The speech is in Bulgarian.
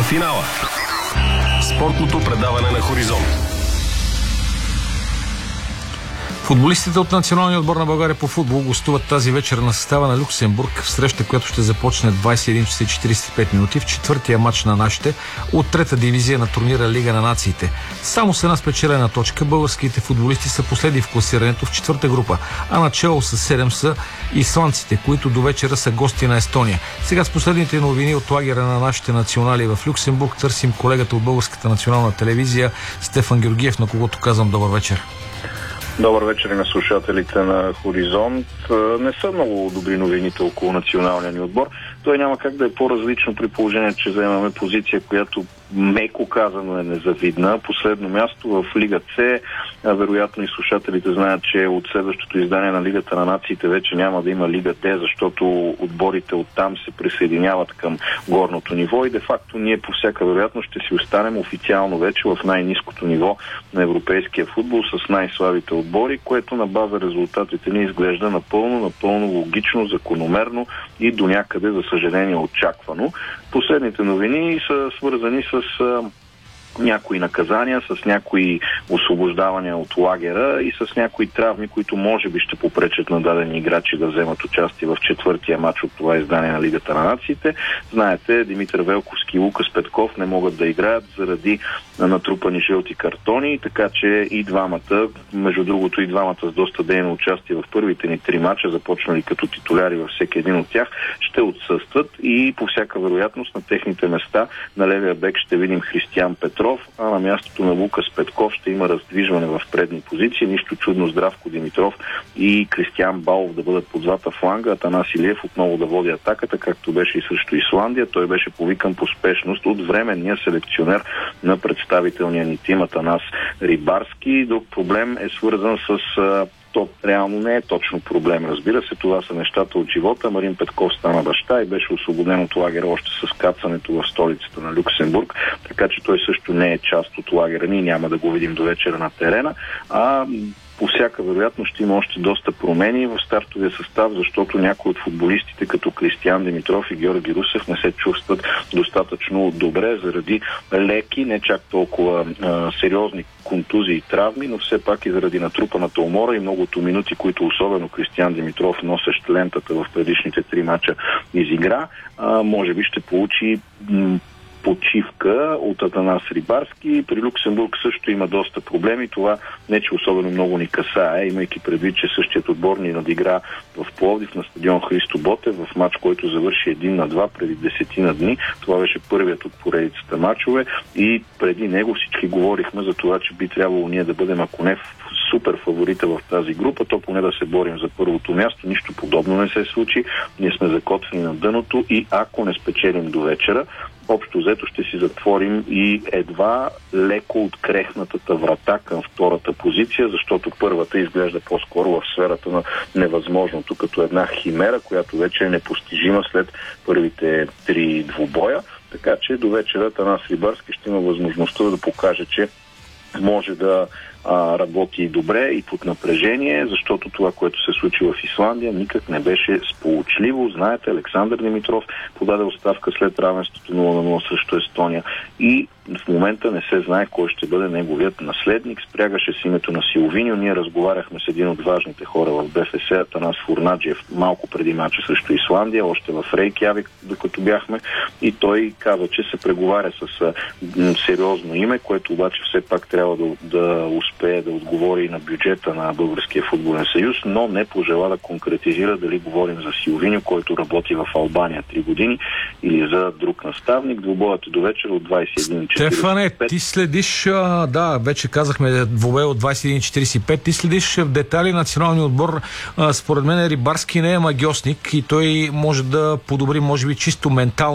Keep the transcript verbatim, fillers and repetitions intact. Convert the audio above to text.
На финала. Спортното предаване на Хоризонт. Футболистите от националния отбор на България по футбол гостуват тази вечер на състава на Люксембург в среща, която ще започне двадесет и един часа и четиридесет и пет минути в четвъртия матч на нашите от трета дивизия на турнира Лига на нациите. Само с една спечелена точка българските футболисти са последни в класирането в четвърта група, а начало с седем са исландците, които до вечера са гости на Естония. Сега с последните новини от лагера на нашите национали в Люксембург търсим колегата от Българската национална телевизия Стефан Георгиев, на когото казвам добър вечер. Добър вечер на слушателите на Хоризонт. Не са много добри новините около националния ни отбор. Той няма как да е по-различно при положение, че заемаме позиция, която меко казано е незавидна. Последно място в Лига С. Вероятно и слушателите знаят, че от следващото издание на Лигата на нациите вече няма да има Лига Д, защото отборите оттам се присъединяват към горното ниво и де-факто ние по всяка вероятност ще си останем официално вече в най-ниското ниво на европейския футбол с най-слабите отбори, което на база резултатите ни изглежда напълно, напълно логично, закономерно и до някъде, за съжаление, очаквано. Последните новини са свързани с някои наказания, с някои освобождавания от лагера и с някои травми, които може би ще попречат на дадени играчи да вземат участие в четвъртия матч от това издание на Лигата на нациите. Знаете, Димитър Велковски и Лукас Петков не могат да играят заради натрупани жълти картони, така че и двамата, между другото и двамата с доста дейно участие в първите ни три мача, започнали като титуляри във всеки един от тях, ще отсъстват и по всяка вероятност на техните места на левия бек ще видим Християн Петров, а на мястото на Лукас Петков ще има раздвижване в предни позиции. Нищо чудно Здравко Димитров и Кристиян Балов да бъдат по двата фланга, Атанас Илиев отново да води атаката, както беше и срещу Исландия. Той беше повикан по спешност от временния селекционер на представителния ни тим Атанас Рибарски. Друг проблем е свързан с то реално не е точно проблем. Разбира се, това са нещата от живота. Марин Петков стана баща и беше освободен от лагера още с кацането в столицата на Люксембург, така че той също не е част от лагера. Ние няма да го видим до вечера на терена, а по всяка вероятност ще има още доста промени в стартовия състав, защото някои от футболистите, като Кристиян Димитров и Георги Русев, не се чувстват достатъчно добре заради леки, не чак толкова а, сериозни контузии и травми, но все пак и заради натрупаната умора и многото минути, които особено Кристиян Димитров, носещ лентата в предишните три мача, изигра, а, може би ще получи м- почивка от Атанас Рибарски. При Люксембург също има доста проблеми. Това не че особено много ни касае, имайки предвид, че същият отбор ни надигра в Пловдив на стадион Христо Ботев в матч, който завърши един на два преди десетина дни. Това беше първият от поредицата мачове и преди него всички говорихме за това, че би трябвало ние да бъдем, ако не супер фаворита в тази група, то поне да се борим за първото място. Нищо подобно не се случи. Ние сме закотвени на дъното и ако не спечелим до вечера, общо взето ще си затворим и едва леко открехнатата врата към втората позиция, защото първата изглежда по-скоро в сферата на невъзможното, като една химера, която вече е непостижима след първите три двубоя. Така че до вечера Атанас Рибарски ще има възможността да покаже, че може да а, работи добре и под напрежение, защото това, което се случи в Исландия, никак не беше сполучливо. Знаете, Александър Димитров подаде оставка след равенството нула на нула срещу Естония и в момента не се знае кой ще бъде неговият наследник. Спрягаше с името на Силвиньо. Ние разговаряхме с един от важните хора в БФС, Атанас Фурнаджиев, малко преди мача срещу Исландия, още в Рейкявик, докато бяхме, и той каза, че се преговаря с а, сериозно име, което обаче все пак трябва да, да успее да отговори на бюджета на Българския футболен съюз, но не пожела да конкретизира дали говорим за Силвиньо, който работи в Албания три години, или за друг наставник. Двубоят до вечера от двадесет и един четиридесет и пет. Стефане, ти следиш, а, да, вече казахме двубой от двадесет и един четиридесет и пет, ти следиш в детайли националния отбор. А, според мен Рибарски не е магьосник и той може да подобри, може би, чисто ментално